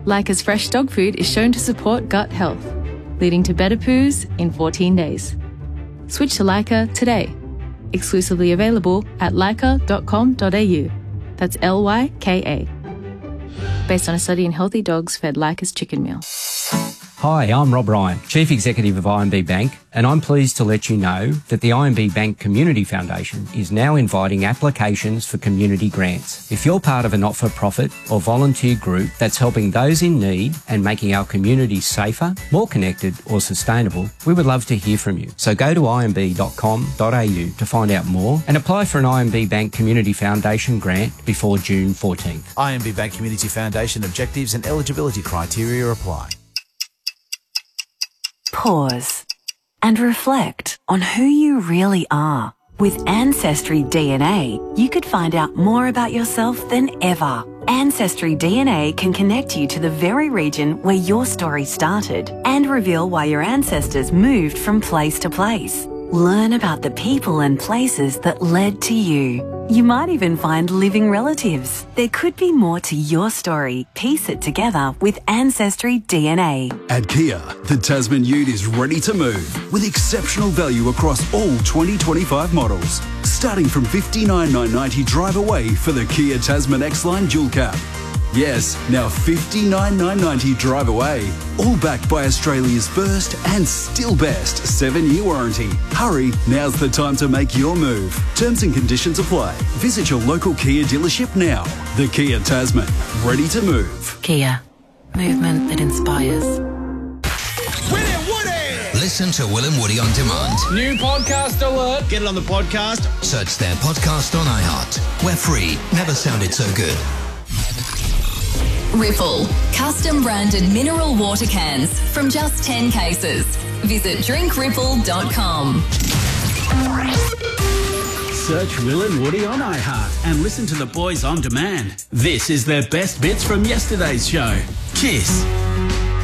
Leica's fresh dog food is shown to support gut health, leading to better poos in 14 days. Switch to Leica today. Exclusively available at leica.com.au. That's Lyka. Based on a study in healthy dogs fed Leica's chicken meal. Hi, I'm Rob Ryan, Chief Executive of IMB Bank, and I'm pleased to let you know that the IMB Bank Community Foundation is now inviting applications for community grants. If you're part of a not-for-profit or volunteer group that's helping those in need and making our community safer, more connected or sustainable, we would love to hear from you. So go to imb.com.au to find out more and apply for an IMB Bank Community Foundation grant before June 14th. IMB Bank Community Foundation objectives and eligibility criteria apply. Pause and reflect on who you really are. With Ancestry DNA, you could find out more about yourself than ever. Ancestry DNA can connect you to the very region where your story started and reveal why your ancestors moved from place to place. Learn about the people and places that led to you. You might even find living relatives. There could be more to your story. Piece it together with Ancestry DNA. At Kia, the Tasman Ute is ready to move with exceptional value across all 2025 models. Starting from $59,990 drive away for the Kia Tasman X-Line Dual Cab. Yes, now $59,990 drive away. All backed by Australia's first and still best 7-year warranty. Hurry, now's the time to make your move. Terms and conditions apply. Visit your local Kia dealership now. The Kia Tasman, ready to move. Kia, movement that inspires. Listen to Will and Woody on demand. New podcast alert. Get it on the podcast. Search their podcast on iHeart. We're free. Never sounded so good. Ripple, custom branded mineral water cans from just 10 cases. Visit drinkripple.com. Search Will and Woody on iHeart and listen to the boys on demand. This is their best bits from yesterday's show. Kiss.